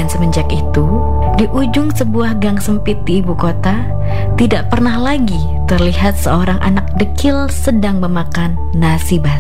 Dan semenjak itu, di ujung sebuah gang sempit di ibu kota, tidak pernah lagi terlihat seorang anak dekil sedang memakan nasi basi.